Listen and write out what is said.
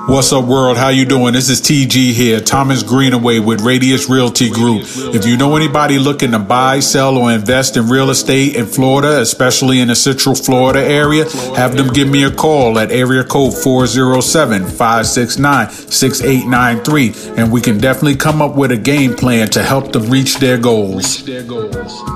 What's up, world? How you doing? This is TG here, Thomas Greenaway with Radius Realty Group. If you know anybody looking to buy, sell, or invest in real estate in Florida, especially in the Central Florida area, have them give me a call at area code 407-569-6893, and we can definitely come up with a game plan to help them reach their goals.